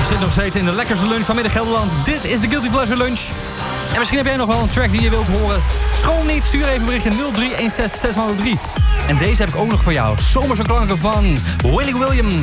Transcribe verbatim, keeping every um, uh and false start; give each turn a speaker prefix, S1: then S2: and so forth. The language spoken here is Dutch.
S1: zit nog steeds in de lekkerste lunch van Midden Gelderland. Dit is de Guilty Pleasure Lunch. En misschien heb jij nog wel een track die je wilt horen. Schoon niet, stuur even een berichtje nul drie een zes zes nul drie. En deze heb ik ook nog voor jou. Zomerse klanken van Willy William.